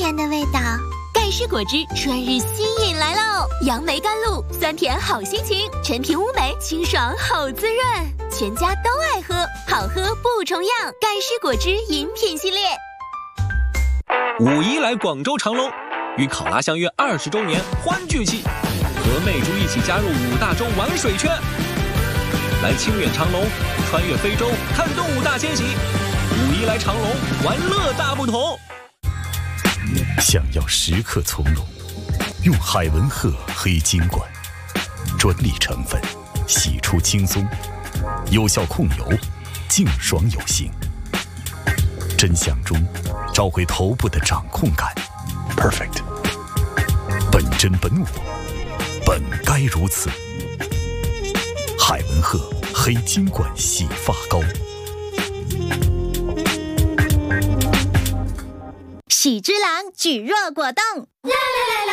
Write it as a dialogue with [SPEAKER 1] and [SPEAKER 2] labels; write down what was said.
[SPEAKER 1] 甜的味道。
[SPEAKER 2] 盖氏果汁春日新饮来喽！杨梅甘露，酸甜好心情，陈皮乌梅清爽好滋润，全家都爱喝，好喝不重样。盖氏果汁饮品系列。
[SPEAKER 3] 5·1来广州长隆，与考拉相约20周年欢聚期，和魅族一起加入5大洲玩水圈，来清远长隆，穿越非洲看动物大迁徙。5·1来长隆，玩乐大不同。
[SPEAKER 4] 想要时刻从容，用海文赫黑金管，专利成分，洗出轻松，有效控油，净爽有型。真相中找回头部的掌控感 ，perfect。本真本我，本该如此。海文赫黑金管洗发膏。
[SPEAKER 1] 喜之郎举若果冻。